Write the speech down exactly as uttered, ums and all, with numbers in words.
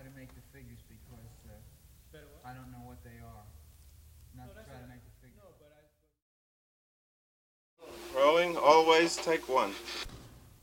to make the figures because uh, Better what? I don't know what they are. Not No, to that's try to all make right. the figures. No, but I. Rolling, always take one.